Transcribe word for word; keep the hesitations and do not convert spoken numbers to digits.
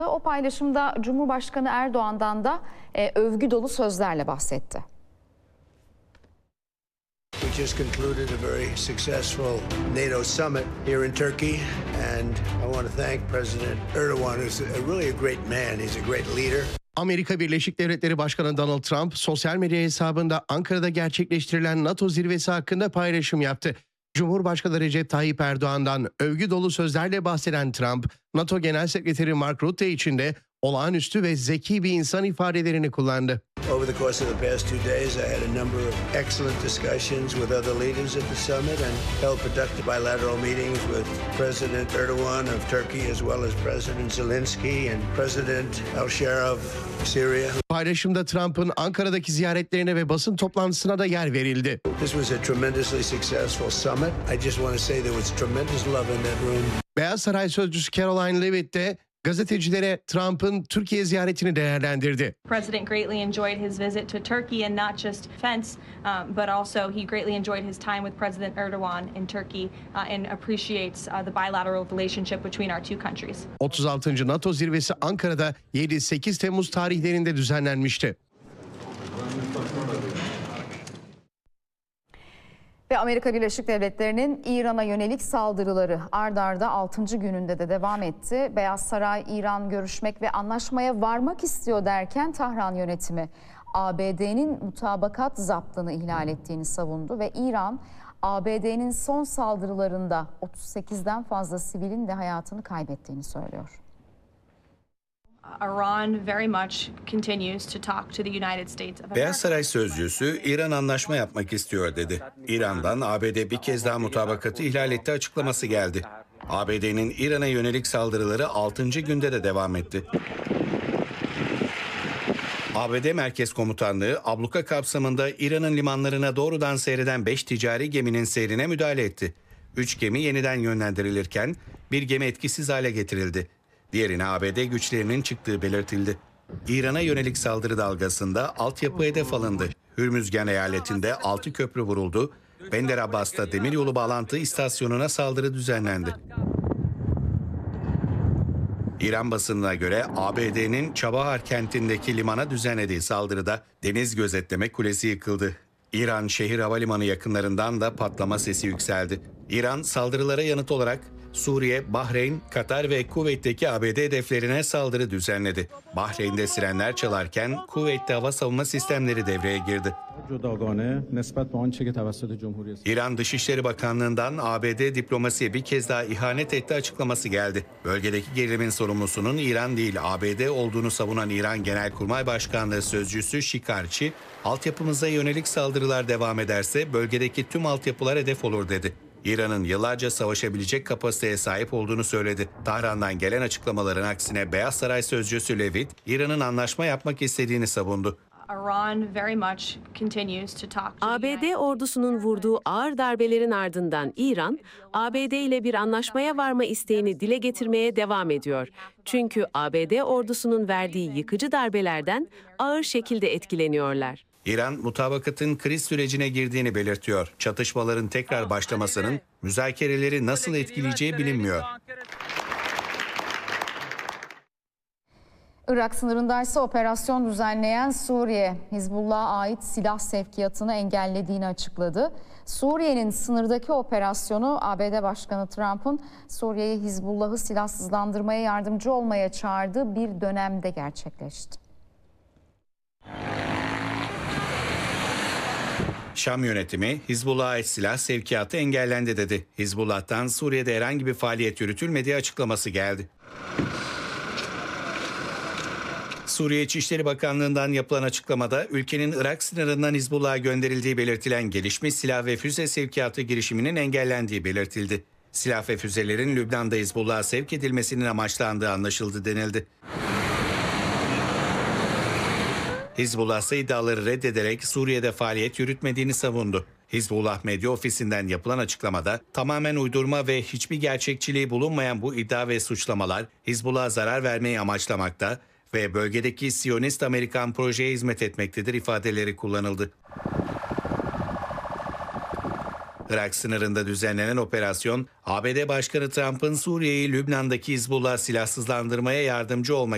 O paylaşımda Cumhurbaşkanı Erdoğan'dan da e, övgü dolu sözlerle bahsetti. We just concluded a very successful NATO summit here in Turkey, and I want to thank President Erdogan, who's a, really a great man. He's a great leader. Amerika Birleşik Devletleri Başkanı Donald Trump sosyal medya hesabında Ankara'da gerçekleştirilen NATO zirvesi hakkında paylaşım yaptı. Cumhurbaşkanı Recep Tayyip Erdoğan'dan övgü dolu sözlerle bahseden Trump, NATO Genel Sekreteri Mark Rutte için de olağanüstü ve zeki bir insan ifadelerini kullandı. Over the course of the past two days, I had a number of excellent discussions with other leaders at the summit and held productive bilateral meetings with President Erdogan of Turkey as well as President Zelensky and President al-Shara of Syria. Paylaşımda Trump'ın Ankara'daki ziyaretlerine ve basın toplantısına da yer verildi. This was a tremendously successful summit. I just want to say there was tremendous love in that room. Beyaz Saray sözcüsü Caroline Leavitt de gazetecilere Trump'ın Türkiye ziyaretini değerlendirdi. President greatly enjoyed his visit to Turkey and not just defense, um, but also he greatly enjoyed his time with President Erdogan in Turkey uh, and appreciates uh, the bilateral relationship between our two countries. otuz altıncı NATO zirvesi Ankara'da yedi sekiz Temmuz tarihlerinde düzenlenmişti. Ve Amerika Birleşik Devletleri'nin İran'a yönelik saldırıları ard arda altıncı gününde de devam etti. Beyaz Saray, İran görüşmek ve anlaşmaya varmak istiyor derken Tahran yönetimi A B D'nin mutabakat zaptını ihlal ettiğini savundu ve İran, A B D'nin son saldırılarında otuz sekizden fazla sivilin de hayatını kaybettiğini söylüyor. Iran very much continues to talk to the United States of Beyaz Saray sözcüsü İran anlaşma yapmak istiyor dedi. İran'dan A B D bir kez daha mutabakatı ihlal etti açıklaması geldi. A B D'nin İran'a yönelik saldırıları altıncı günde de devam etti. A B D Merkez Komutanlığı abluka kapsamında İran'ın limanlarına doğrudan seyreden beş ticari geminin seyrine müdahale etti. üç gemi yeniden yönlendirilirken bir gemi etkisiz hale getirildi. Diğerine A B D güçlerinin çıktığı belirtildi. İran'a yönelik saldırı dalgasında altyapı hedef alındı. Hürmüzgan eyaletinde altı köprü vuruldu. Bender Abbas'ta demiryolu bağlantı istasyonuna saldırı düzenlendi. İran basınına göre A B D'nin Çabahar kentindeki limana düzenlediği saldırıda deniz gözetleme kulesi yıkıldı. İran şehir havalimanı yakınlarından da patlama sesi yükseldi. İran saldırılara yanıt olarak Suriye, Bahreyn, Katar ve Kuveyt'teki A B D hedeflerine saldırı düzenledi. Bahreyn'de sirenler çalarken Kuveyt'te hava savunma sistemleri devreye girdi. İran Dışişleri Bakanlığı'ndan A B D diplomasiye bir kez daha ihanet etti açıklaması geldi. Bölgedeki gerilimin sorumlusunun İran değil A B D olduğunu savunan İran Genelkurmay Başkanlığı sözcüsü Şikarçi, altyapımıza yönelik saldırılar devam ederse bölgedeki tüm altyapılar hedef olur dedi. İran'ın yıllarca savaşabilecek kapasiteye sahip olduğunu söyledi. Tahran'dan gelen açıklamaların aksine Beyaz Saray sözcüsü Leavitt, İran'ın anlaşma yapmak istediğini savundu. A B D ordusunun vurduğu ağır darbelerin ardından İran, A B D ile bir anlaşmaya varma isteğini dile getirmeye devam ediyor. Çünkü A B D ordusunun verdiği yıkıcı darbelerden ağır şekilde etkileniyorlar. İran, mutabakatın kriz sürecine girdiğini belirtiyor. Çatışmaların tekrar başlamasının müzakereleri nasıl etkileyeceği bilinmiyor. Irak sınırındaysa operasyon düzenleyen Suriye, Hizbullah'a ait silah sevkiyatını engellediğini açıkladı. Suriye'nin sınırdaki operasyonu A B D Başkanı Trump'ın Suriye'ye Hizbullah'ı silahsızlandırmaya yardımcı olmaya çağırdığı bir dönemde gerçekleşti. Şam yönetimi Hizbullah'a ait silah sevkiyatı engellendi dedi. Hizbullah'tan Suriye'de herhangi bir faaliyet yürütülmediği açıklaması geldi. Suriye İçişleri Bakanlığı'ndan yapılan açıklamada ülkenin Irak sınırından Hizbullah'a gönderildiği belirtilen gelişmiş silah ve füze sevkiyatı girişiminin engellendiği belirtildi. Silah ve füzelerin Lübnan'da Hizbullah'a sevk edilmesinin amaçlandığı anlaşıldı denildi. Hizbullah ise iddiaları reddederek Suriye'de faaliyet yürütmediğini savundu. Hizbullah Medya Ofisi'nden yapılan açıklamada tamamen uydurma ve hiçbir gerçekçiliği bulunmayan bu iddia ve suçlamalar Hizbullah'a zarar vermeyi amaçlamakta ve bölgedeki Siyonist Amerikan projeye hizmet etmektedir ifadeleri kullanıldı. Irak sınırında düzenlenen operasyon, A B D Başkanı Trump'ın Suriye'yi Lübnan'daki Hizbullah silahsızlandırmaya yardımcı olmak